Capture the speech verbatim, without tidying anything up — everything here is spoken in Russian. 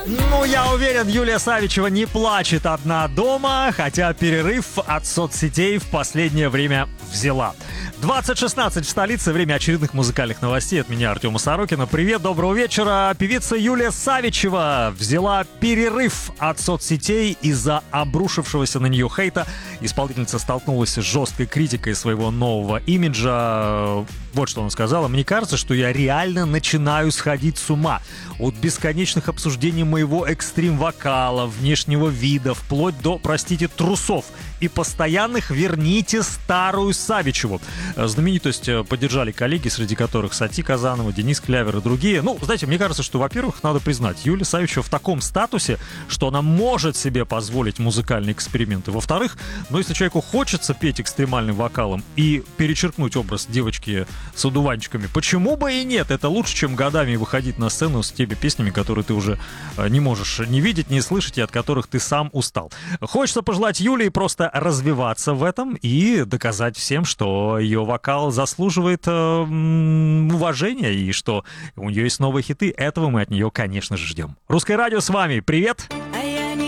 Ну, я уверен, Юлия Савичева не плачет одна дома, хотя перерыв от соцсетей в последнее время взяла. двадцать шестнадцать в столице, время очередных музыкальных новостей от меня, Артема Сорокина. Привет, доброго вечера. Певица Юлия Савичева взяла перерыв от соцсетей из-за обрушившегося на нее хейта. Исполнительница столкнулась с жесткой критикой своего нового имиджа. Вот что она сказала: «Мне кажется, что я реально начинаю сходить с ума от бесконечных обсуждений моего экстрим-вокала, внешнего вида, вплоть до, простите, трусов и постоянных «верните старую Савичеву». Знаменитость поддержали коллеги, среди которых Сати Казанова, Денис Клявер и другие. Ну, знаете, мне кажется, что, во-первых, надо признать, Юлия Савичева в таком статусе, что она может себе позволить музыкальные эксперименты. Во-вторых, ну, если человеку хочется петь экстремальным вокалом и перечеркнуть образ девочки с одуванчиками, почему бы и нет? Это лучше, чем годами выходить на сцену с теми песнями, которые ты уже не можешь ни видеть, ни слышать, и от которых ты сам устал. Хочется пожелать Юлии просто развиваться в этом и доказать всем, что ее вокал заслуживает э, уважения и что у нее есть новые хиты. Этого мы от нее, конечно же, ждем. Русское радио с вами. Привет!